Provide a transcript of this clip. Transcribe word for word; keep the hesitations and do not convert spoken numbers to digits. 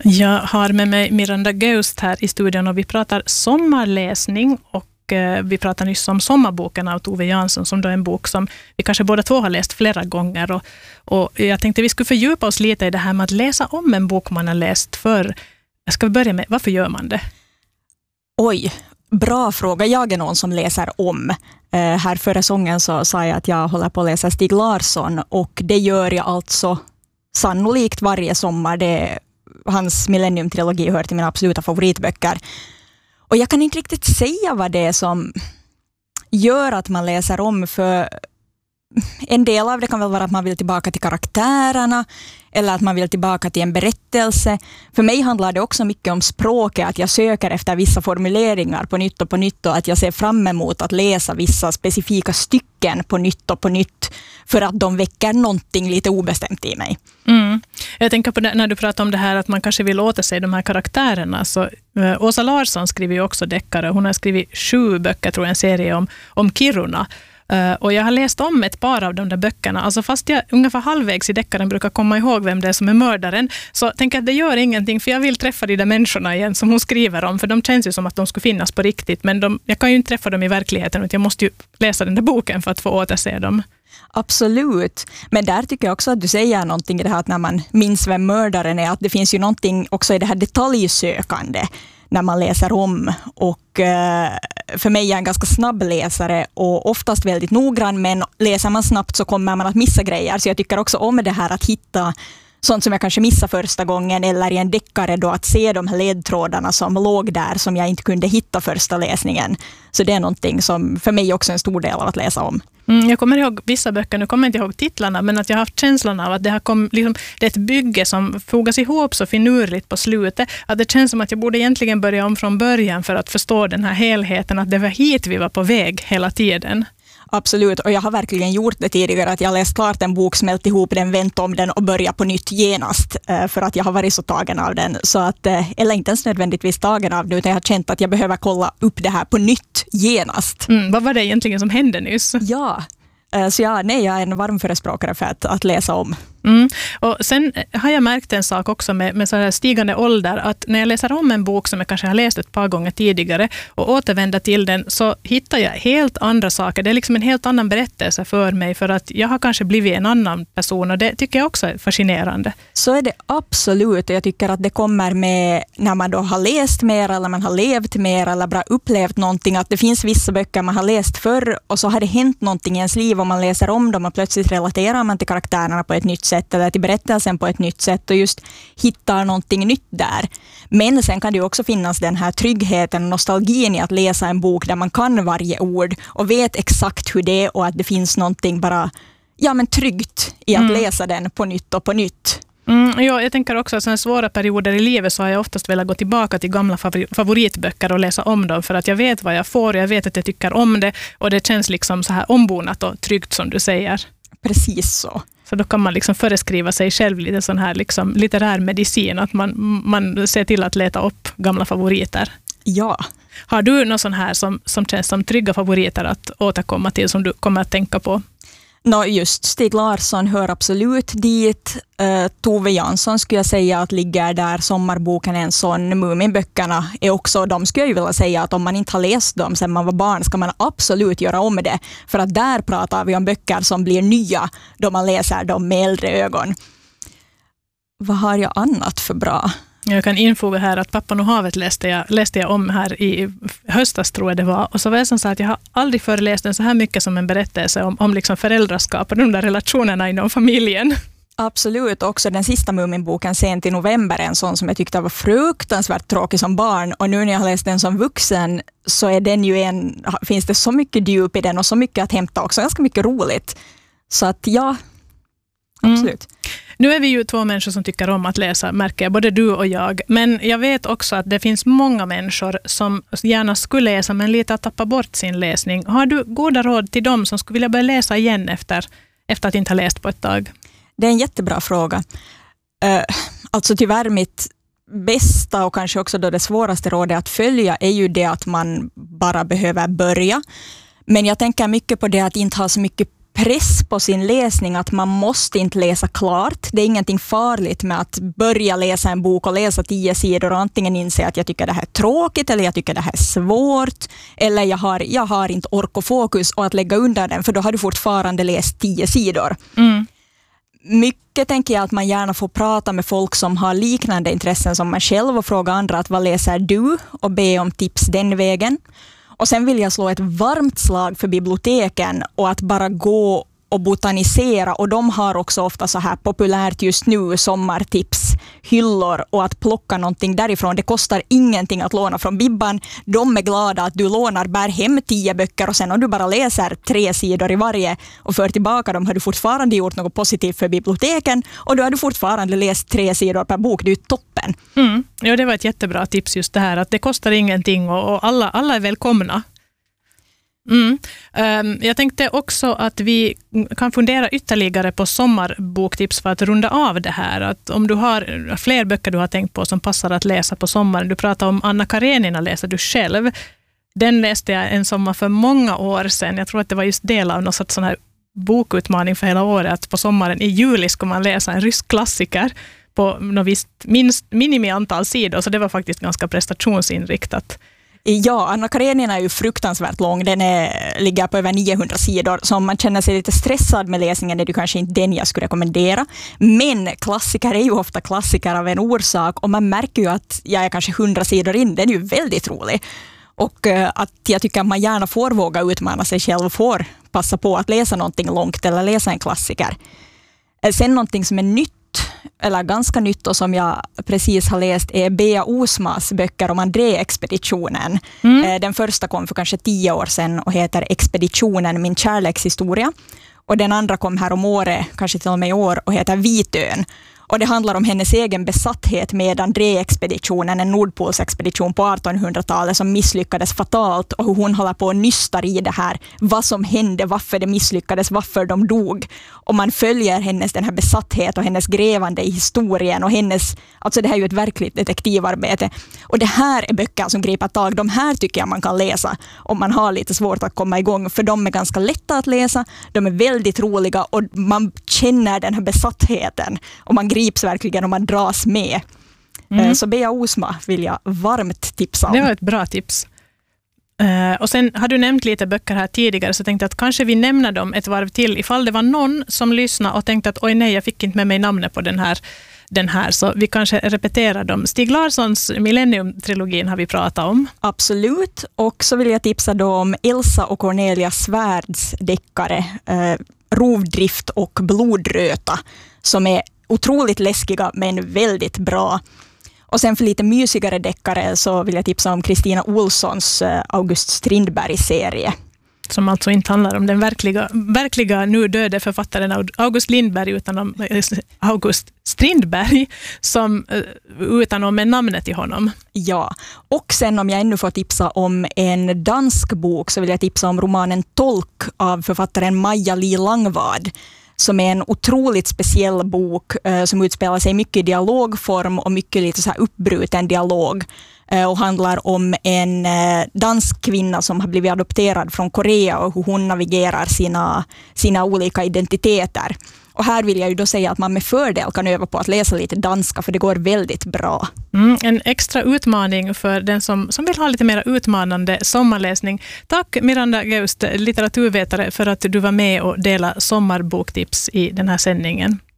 Jag har med mig Miranda Geust här i studion och vi pratar sommarläsning och eh, vi pratar nyss om Sommarboken av Tove Jansson som då är en bok som vi kanske båda två har läst flera gånger och, och jag tänkte vi skulle fördjupa oss lite i det här med att läsa om en bok man har läst för. Jag ska börja med, varför gör man det? Oj, bra fråga. Jag är någon som läser om. Uh, här förra säsongen så sa jag att jag håller på att läsa Stig Larsson och det gör jag alltså sannolikt varje sommar. Det hans Millennium-trilogi hör till mina absoluta favoritböcker. Och jag kan inte riktigt säga vad det är som gör att man läser om, för en del av det kan väl vara att man vill tillbaka till karaktärerna eller att man vill tillbaka till en berättelse. För mig handlar det också mycket om språket, att jag söker efter vissa formuleringar på nytt och på nytt och att jag ser fram emot att läsa vissa specifika stycken på nytt och på nytt för att de väcker någonting lite obestämt i mig. Mm. Jag tänker på det, när du pratar om det här att man kanske vill återse de här karaktärerna. Så, uh, Åsa Larsson skriver ju också deckare. Hon har skrivit sju böcker, tror jag, en serie om, om Kiruna. Uh, och jag har läst om ett par av de där böckerna. Alltså fast jag ungefär halvvägs i deckaren brukar komma ihåg vem det är som är mördaren, så tänker jag att det gör ingenting, för jag vill träffa de där människorna igen som hon skriver om, för de känns ju som att de skulle finnas på riktigt, men de, jag kan ju inte träffa dem i verkligheten, utan jag måste ju läsa den där boken för att få återse dem. Absolut, men där tycker jag också att du säger någonting i det här att när man minns vem mördaren är, att det finns ju någonting också i det här detaljsökande när man läser om, och eh, för mig är jag en ganska snabb läsare och oftast väldigt noggrann, men läser man snabbt så kommer man att missa grejer, så jag tycker också om det här att hitta sånt som jag kanske missade första gången eller i en deckare då, att se de här ledtrådarna som låg där som jag inte kunde hitta första läsningen. Så det är någonting som för mig också är en stor del av att läsa om. Mm, jag kommer ihåg vissa böcker, nu kommer jag inte ihåg titlarna, men att jag har haft känslan av att det, har kom, liksom, det är ett bygge som fogas ihop så finurligt på slutet, att det känns som att jag borde egentligen börja om från början för att förstå den här helheten, att det var hit vi var på väg hela tiden. Absolut, och jag har verkligen gjort det tidigare, att jag läst klart en bok, smält ihop den, vänt om den och börjat på nytt genast, för att jag har varit så tagen av den. Så att, eller inte ens nödvändigtvis tagen av det, utan jag har känt att jag behöver kolla upp det här på nytt genast. Mm, vad var det egentligen som hände nyss? Ja, så jag, nej, jag är en varm förespråkare för att, att läsa om. Mm. Och sen har jag märkt en sak också med, med så här stigande ålder, att när jag läser om en bok som jag kanske har läst ett par gånger tidigare och återvänder till den, så hittar jag helt andra saker. Det är liksom en helt annan berättelse för mig, för att jag har kanske blivit en annan person, och det tycker jag också är fascinerande. Så är det absolut, och jag tycker att det kommer med när man då har läst mer eller man har levt mer eller bara upplevt någonting, att det finns vissa böcker man har läst förr och så har det hänt någonting i ens liv och man läser om dem och plötsligt relaterar man till karaktärerna på ett nytt sätt eller till berättelsen på ett nytt sätt och just hittar någonting nytt där. Men sen kan det ju också finnas den här tryggheten och nostalgin i att läsa en bok där man kan varje ord och vet exakt hur det är, och att det finns någonting bara ja, men tryggt i att mm. läsa den på nytt och på nytt. Mm, ja, jag tänker också att sådana svåra perioder i livet så har jag oftast velat gå tillbaka till gamla favoritböcker och läsa om dem, för att jag vet vad jag får, jag vet att jag tycker om det, och det känns liksom så här ombonat och tryggt som du säger. Precis så. Så då kan man liksom föreskriva sig själv lite sån här liksom litterär medicin, att man, man ser till att leta upp gamla favoriter. Ja. Har du någon sån här som, som känns som trygga favoriter att återkomma till, som du kommer att tänka på? No, just Stig Larsson hör absolut dit. Uh, Tove Jansson skulle jag säga att ligger där. Sommarboken är en sån. Muminböckerna är också, de skulle jag ju vilja säga att om man inte har läst dem sedan man var barn ska man absolut göra om det. För att där pratar vi om böcker som blir nya då man läser dem med äldre ögon. Vad har jag annat för bra? Jag kan infoga här att Pappan och havet läste jag, läste jag om här i höstas, tror jag det var. Och så var jag som sa att jag har aldrig föreläst den så här mycket som en berättelse om, om liksom föräldraskap och de där relationerna inom familjen. Absolut, också den sista Muminboken Sent i november, en sån som jag tyckte var fruktansvärt tråkig som barn. Och nu när jag har läst den som vuxen så är den ju en, finns det så mycket djup i den och så mycket att hämta också, ganska mycket roligt. Så att ja, absolut. Mm. Nu är vi ju två människor som tycker om att läsa, märker jag, både du och jag. Men jag vet också att det finns många människor som gärna skulle läsa men lite att tappa bort sin läsning. Har du goda råd till dem som skulle vilja börja läsa igen efter, efter att inte ha läst på ett tag? Det är en jättebra fråga. Uh, alltså tyvärr mitt bästa och kanske också då det svåraste rådet att följa är ju det att man bara behöver börja. Men jag tänker mycket på det att inte ha så mycket press på sin läsning att man måste inte läsa klart. Det är ingenting farligt med att börja läsa en bok och läsa tio sidor och antingen inse att jag tycker det här är tråkigt eller jag tycker det här är svårt eller jag har, jag har inte ork och fokus och att lägga undan den, för då har du fortfarande läst tio sidor. Mm. Mycket tänker jag att man gärna får prata med folk som har liknande intressen som man själv och fråga andra att vad läser du och be om tips den vägen. Och sen vill jag slå ett varmt slag för biblioteken och att bara gå och botanisera, och de har också ofta så här populärt just nu sommartips, hyllor, och att plocka någonting därifrån. Det kostar ingenting att låna från Bibban. De är glada att du lånar, bär hem tio böcker och sen om du bara läser tre sidor i varje och för tillbaka dem har du fortfarande gjort något positivt för biblioteken och då har du fortfarande läst tre sidor per bok. Det är ju toppen. Mm. Ja, det var ett jättebra tips just det här att det kostar ingenting och, och alla, alla är välkomna. Mm. Um, jag tänkte också att vi kan fundera ytterligare på sommarboktips för att runda av det här. Att om du har fler böcker du har tänkt på som passar att läsa på sommaren. Du pratar om Anna Karenina, läser du själv. Den läste jag en sommar för många år sedan. Jag tror att det var just del av någon sorts sån här bokutmaning för hela året. Att på sommaren i juli ska man läsa en rysk klassiker på något visst minst, minimiantal sidor. Så det var faktiskt ganska prestationsinriktat. Ja, Anna Karenina är ju fruktansvärt lång. Den är, ligger på över niohundra sidor. Så om man känner sig lite stressad med läsningen är det kanske inte den jag skulle rekommendera. Men klassiker är ju ofta klassiker av en orsak. Och man märker ju att jag är kanske hundra sidor in. Den är ju väldigt rolig. Och att jag tycker att man gärna får våga utmana sig själv och får passa på att läsa någonting långt eller läsa en klassiker. Sen någonting som är nytt, eller ganska nytt och som jag precis har läst är Bea Osmas böcker om André-expeditionen. Mm. Den första kom för kanske tio år sedan och heter Expeditionen, min kärlekshistoria. Och den andra kom här om året, kanske till och med i år, och heter Vitön. Och det handlar om hennes egen besatthet med André-expeditionen, en nordpolsexpedition på artonhundratalet som misslyckades fatalt och hur hon håller på och nystar i det här. Vad som hände, varför det misslyckades, varför de dog. Och man följer hennes den här besatthet och hennes grävande i historien och hennes, alltså det här är ju ett verkligt detektivarbete. Och det här är böcker som griper tag. De här tycker jag man kan läsa om man har lite svårt att komma igång, för de är ganska lätta att läsa, de är väldigt roliga och man känner den här besattheten och man grips verkligen och man dras med. Mm. Så Bea Osma vill jag varmt tipsa om. Det var ett bra tips. Uh, och sen har du nämnt lite böcker här tidigare, så tänkte jag att kanske vi nämner dem ett varv till ifall det var någon som lyssnade och tänkte att oj nej, jag fick inte med mig namnet på den här, den här så vi kanske repeterar dem. Stig Larssons Millennium-trilogin har vi pratat om. Absolut, och så vill jag tipsa då om Elsa och Cornelia Svärds deckare uh, Rovdrift och Blodröta, som är otroligt läskiga men väldigt bra. Och sen för lite mysigare deckare så vill jag tipsa om Kristina Olssons August Strindberg-serie. Som alltså inte handlar om den verkliga, verkliga nu döde författaren August Lindberg utan om August Strindberg som, utan om namnet i honom. Ja, och sen om jag ännu får tipsa om en dansk bok så vill jag tipsa om romanen Tolk av författaren Maja-Li Langvad, som är en otroligt speciell bok eh, som utspelar sig mycket i dialogform och mycket lite så här uppbruten dialog eh, och handlar om en eh, dansk kvinna som har blivit adopterad från Korea och hur hon navigerar sina, sina olika identiteter. Och här vill jag ju då säga att man med fördel kan öva på att läsa lite danska, för det går väldigt bra. Mm, en extra utmaning för den som, som vill ha lite mer utmanande sommarläsning. Tack Miranda Geust, litteraturvetare, för att du var med och delade sommarboktips i den här sändningen.